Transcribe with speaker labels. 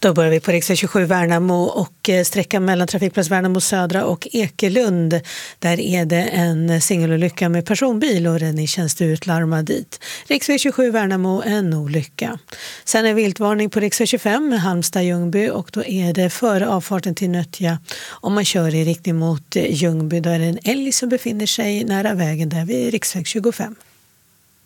Speaker 1: Då börjar vi på riksväg 27 Värnamo och sträckan mellan trafikplats Värnamo södra och Ekelund. Där är det en singelolycka med personbil och räddningstjänst utlarmad dit. Riksväg 27 Värnamo, en olycka. Sen är viltvarning på riksväg 25 Halmstad-Ljungby och då är det före avfarten till Nöttja. Om man kör i riktning mot Ljungby, då är det en älg som befinner sig nära vägen där vid riksväg 25.